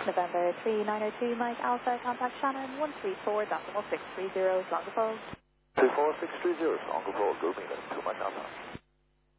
November 3902, Mike Alpha, contact Shannon 134.630, Longa Falls. 34630, Longa Falls, go meet us, 2 Mike Alpha.